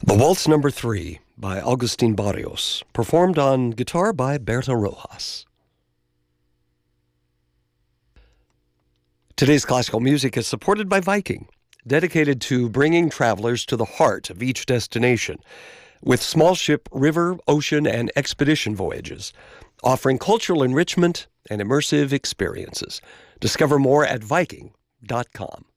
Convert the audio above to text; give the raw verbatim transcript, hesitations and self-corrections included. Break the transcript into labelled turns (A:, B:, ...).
A: The Waltz Number Three by Agustin Barrios, performed on guitar by Berta Rojas. Today's classical music is supported by Viking, dedicated to bringing travelers to the heart of each destination, with small ship, river, ocean, and expedition voyages, offering cultural enrichment and immersive experiences. Discover more at viking dot com.